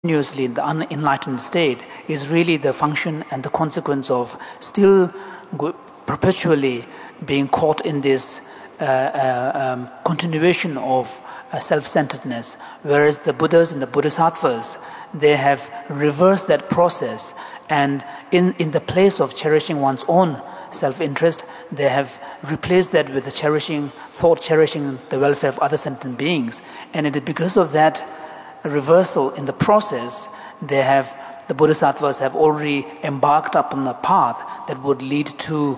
continuously in the unenlightened state is really the function and the consequence of still perpetually being caught in this continuation of self-centeredness, whereas the Buddhas and the Bodhisattvas, they have reversed that process, and in the place of cherishing one's own self-interest, they have replaced that with the cherishing the welfare of other sentient beings. And it is because of that reversal in the process, the Bodhisattvas have already embarked upon a path that would lead to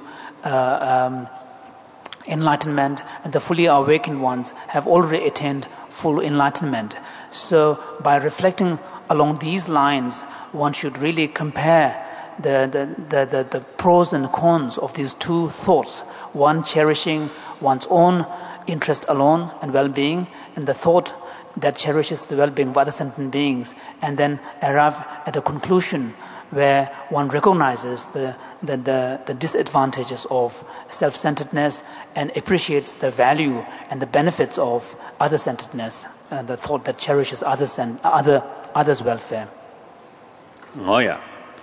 enlightenment, and the fully awakened ones have already attained full enlightenment. So by reflecting along these lines, one should really compare the pros and cons of these two thoughts: one cherishing one's own interest alone and well-being, and the thought that cherishes the well-being of other sentient beings, and then arrive at a conclusion where one recognizes the disadvantages of self-centeredness and appreciates the value and the benefits of other-centeredness, and the thought that cherishes others' welfare. Oh yeah.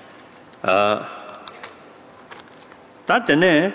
That then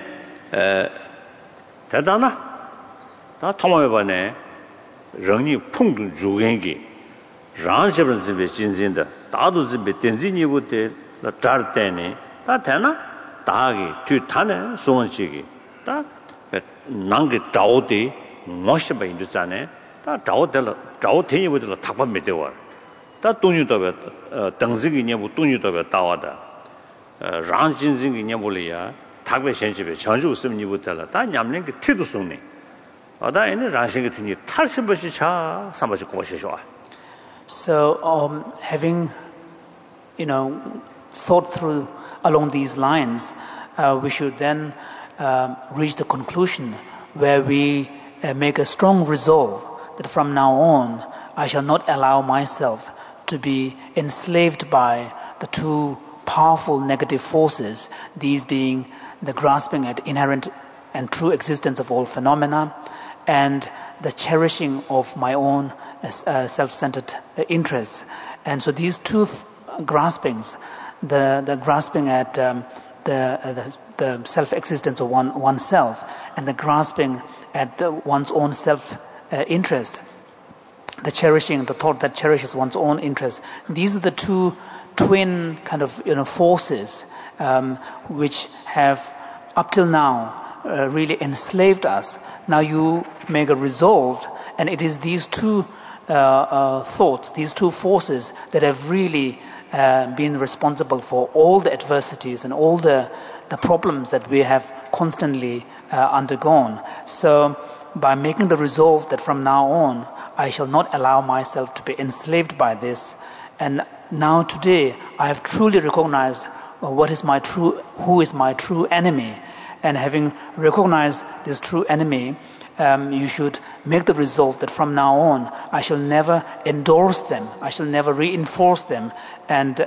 대단하. 다 통화해봐네. 런이 풍도 주gen기. 란셔번 집에 진진다. 다도 집에 덴진이부터 다르테네. 다 되나? 다기 뒤타네 소원식이. 다 난게 자오디 멋셔봐 인도잖아. 다 자오들 자오테니부터 탁반 메대와. 다 돈유도베 당직이 냐고 돈유도베 따와다. 란진진이 냐볼이야. 탁베 현집에 전주 усым니부터라. 다 냠는 게 태도 속네. So, having, thought through along these lines, we should then reach the conclusion where we make a strong resolve that from now on, I shall not allow myself to be enslaved by the two powerful negative forces, these being the grasping at inherent and true existence of all phenomena, and the cherishing of my own self-centered interests. And so these two graspings, the grasping at the self-existence of oneself, and the grasping at one's own self-interest, the thought that cherishes one's own interest, these are the two twin kind of forces which have up till now really enslaved us. Now you make a resolve, and it is these two thoughts, these two forces that have really been responsible for all the adversities and all the problems that we have constantly undergone. So by making the resolve that from now on, I shall not allow myself to be enslaved by this, and now today I have truly recognized who is my true enemy. And having recognized this true enemy, you should make the resolve that from now on, I shall never endorse them, I shall never reinforce them, and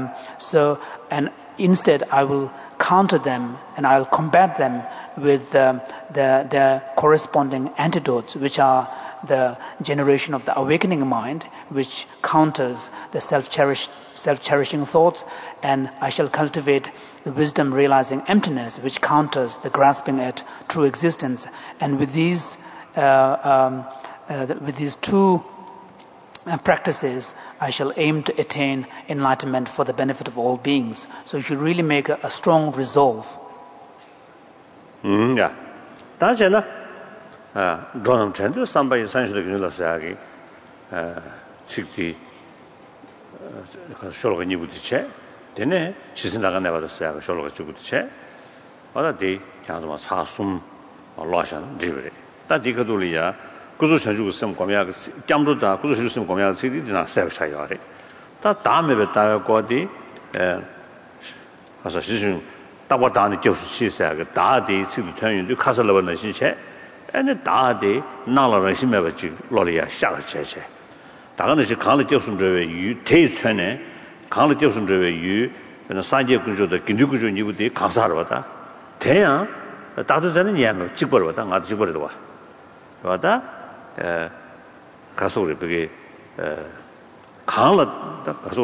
instead I will counter them and I'll combat them with the corresponding antidotes, which are the generation of the awakening mind, which counters the self-cherishing thoughts, and I shall cultivate the wisdom realizing emptiness, which counters the grasping at true existence. And with these two practices, I shall aim to attain enlightenment for the benefit of all beings. So you should really make a strong resolve. Yeah. That's it. Donam Chendu, somebody sent the Gulasagi, Chikti, Sholgani with the chair. Then she's not never the Saga Sholga with the chair. Other day, Kanzama Sasum or Loshan, Jiveri. That Dikadulia, Kuzu some Komiak, Kamduda, Kuzu some Komiak City, did not serve Shayari. That Dame Betaya Godi, as a season, Tawadani Joshi Saga, Dadi, City turn into Castle of the chair. And the Dadi, Nala Shimachi, Lolia, Shalache. Daganashi Kali Johnson Driver, you taste Hene, Kali Johnson Driver, you, and the Sanjay Kunjo, the Kindukujo, you would take Kasarvata. Tea, the Tatu Yam, Chikorvata, not Chikorva. Vata, Kasori, 강을